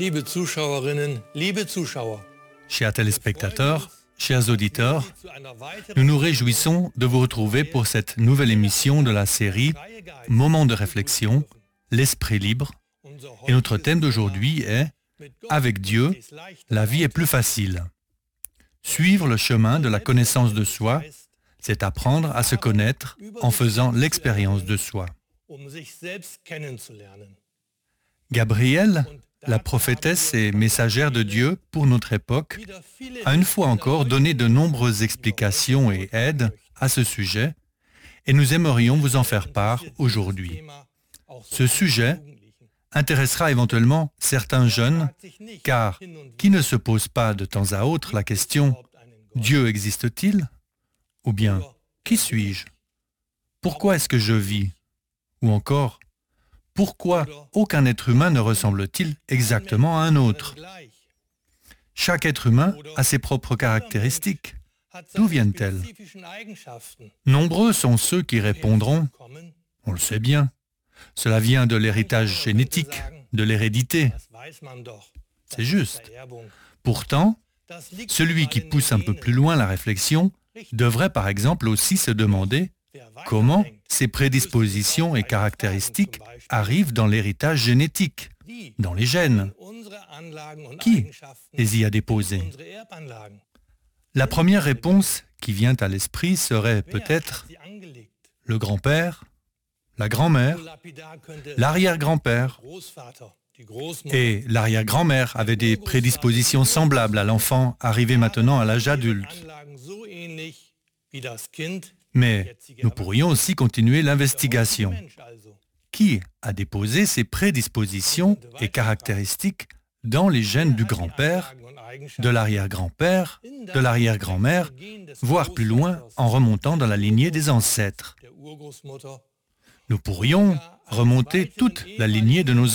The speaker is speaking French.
Liebe Zuschauerinnen, liebe Zuschauer, Chers téléspectateurs, chers auditeurs, nous nous réjouissons de vous retrouver pour cette nouvelle émission de la série Moments de réflexion, l'esprit libre. Et notre thème d'aujourd'hui est « Avec Dieu, la vie est plus facile ». Suivre le chemin de la connaissance de soi, c'est apprendre à se connaître en faisant l'expérience de soi. Gabrielle, la prophétesse et messagère de Dieu pour notre époque, a une fois encore donné de nombreuses explications et aides à ce sujet, et nous aimerions vous en faire part aujourd'hui. Ce sujet intéressera éventuellement certains jeunes, car qui ne se pose pas de temps à autre la question « Dieu existe-t-il » ou bien « Qui suis-je » ? Pourquoi est-ce que je vis ? Ou encore « Pourquoi aucun être humain ne ressemble-t-il exactement à un autre ?» Chaque être humain a ses propres caractéristiques. D'où viennent-elles ? Nombreux sont ceux qui répondront « On le sait bien, cela vient de l'héritage génétique, de l'hérédité. » C'est juste. Pourtant, celui qui pousse un peu plus loin la réflexion devrait par exemple aussi se demander comment ces prédispositions et caractéristiques arrivent dans l'héritage génétique, dans les gènes. Qui les y a déposés ? La première réponse qui vient à l'esprit serait peut-être le grand-père, la grand-mère, l'arrière-grand-père. Et l'arrière-grand-mère avait des prédispositions semblables à l'enfant arrivé maintenant à l'âge adulte. Mais nous pourrions aussi continuer l'investigation. Qui a déposé ces prédispositions et caractéristiques dans les gènes du grand-père, de l'arrière-grand-père, de l'arrière-grand-mère, voire plus loin en remontant dans la lignée des ancêtres ? Nous pourrions remonter toute la lignée de nos